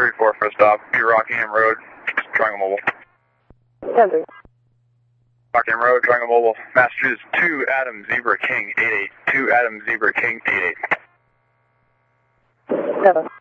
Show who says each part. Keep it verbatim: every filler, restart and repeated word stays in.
Speaker 1: three four for a stop. Be Rockingham Road, Triangle Mobile.
Speaker 2: ten three.
Speaker 1: Rockingham Road, Triangle Mobile. Massachusetts two Adam Zebra King eight eight. two Adam Zebra King eight eight.
Speaker 2: seven.